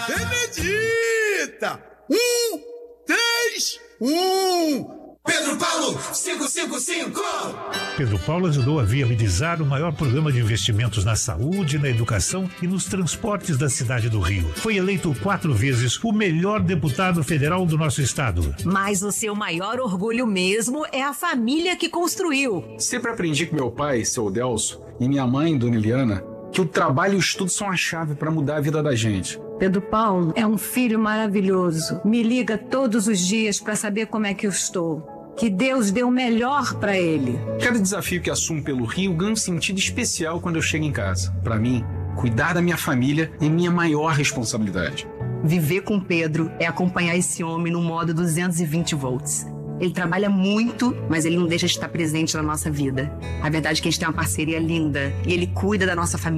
Benedita! 1, 3, 1... Pedro Paulo, 555! Pedro Paulo ajudou a viabilizar o maior programa de investimentos na saúde, na educação e nos transportes da cidade do Rio. Foi eleito 4 vezes o melhor deputado federal do nosso estado. Mas o seu maior orgulho mesmo é a família que construiu. Sempre aprendi com meu pai, seu Delso, e minha mãe, Dona Eliana, que o trabalho e o estudo são a chave para mudar a vida da gente. Pedro Paulo é um filho maravilhoso. Me liga todos os dias para saber como é que eu estou. Que Deus dê o melhor para ele. Cada desafio que assumo pelo Rio ganha um sentido especial quando eu chego em casa. Para mim, cuidar da minha família é minha maior responsabilidade. Viver com Pedro é acompanhar esse homem no modo 220 volts. Ele trabalha muito, mas ele não deixa de estar presente na nossa vida. A verdade é que a gente tem uma parceria linda e ele cuida da nossa família.